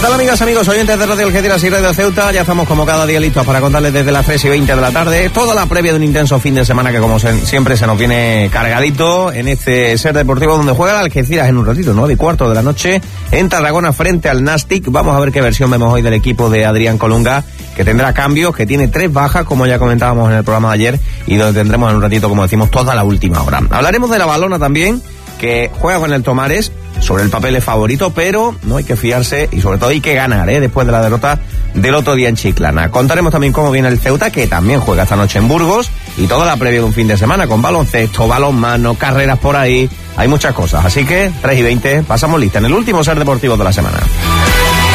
tal, amigas, amigos, oyentes de Radio Algeciras y Radio Ceuta? Ya estamos como cada día listos para contarles desde las 3:20 de la tarde toda la previa de un intenso fin de semana que, como siempre, se nos viene cargadito en este Ser Deportivo, donde juega el Algeciras en un ratito, 9:15 de la noche, en Tarragona frente al Nastic. Vamos a ver qué versión vemos hoy del equipo de Adrián Colunga, que tendrá cambios, que tiene 3 bajas, como ya comentábamos en el programa de ayer, y donde tendremos en un ratito, como decimos, toda la última hora. Hablaremos de la Valona también, que juega con el Tomares. Sobre el papel es favorito, pero no hay que fiarse y sobre todo hay que ganar, después de la derrota del otro día en Chiclana. Contaremos también cómo viene el Ceuta, que también juega esta noche en Burgos, y toda la previa de un fin de semana con baloncesto, balonmano, carreras por ahí. Hay muchas cosas, así que 3:20, pasamos lista en el último Ser Deportivo de la semana.